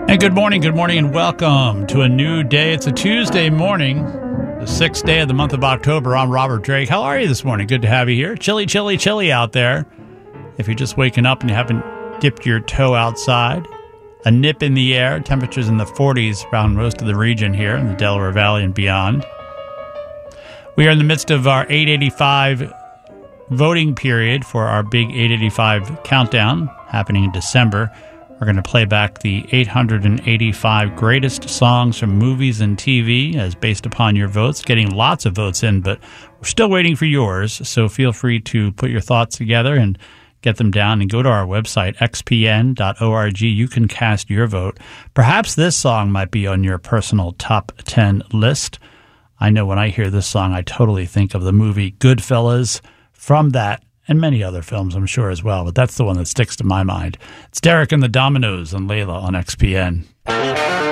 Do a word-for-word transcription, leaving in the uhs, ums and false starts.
And good morning, good morning, and welcome to a new day. It's a Tuesday morning, the sixth day of the month of October. I'm Robert Drake. How are you this morning? Good to have you here. Chilly, chilly, chilly out there. If you're just waking up and you haven't dipped your toe outside, a nip in the air, temperatures in the forties around most of the region here in the Delaware Valley and beyond. We are in the midst of our eight eighty-five voting period for our big eight eighty-five countdown happening in December. We're going to play back the eight hundred eighty-five greatest songs from movies and T V as based upon your votes. Getting lots of votes in, but we're still waiting for yours. So feel free to put your thoughts together and get them down and go to our website, x p n dot org. You can cast your vote. Perhaps this song might be on your personal top ten list. I know when I hear this song, I totally think of the movie Goodfellas. From that, and many other films, I'm sure, as well. But that's the one that sticks to my mind. It's Derek and the Dominoes and Layla on X P N.